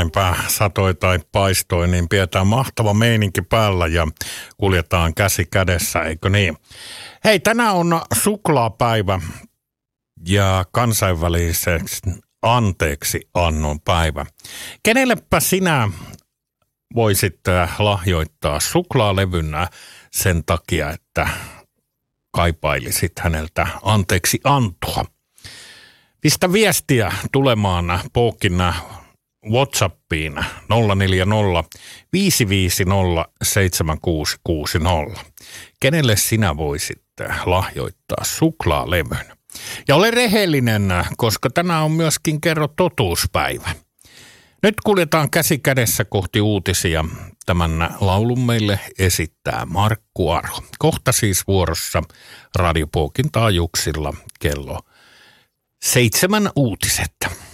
näinpä satoi tai paistoi, niin pidetään mahtava meininki päällä ja kuljetaan käsi kädessä, eikö niin? Hei, tänään on suklaapäivä ja kansainväliseksi anteeksi annon päivä. Kenellepä sinä voisit lahjoittaa suklaalevynä sen takia, että kaipailisit häneltä anteeksi antoa? Pistä viestiä tulemaan Pookin WhatsAppiin 040 550 7660. Kenelle sinä voisit lahjoittaa suklaalevyn? Ja ole rehellinen, koska tänään on myöskin kerro totuuspäivä. Nyt kuljetaan käsi kädessä kohti uutisia. Tämän laulun meille esittää Markku Aro. Kohta siis vuorossa Radio Pookin taajuuksilla kello 7 uutiset.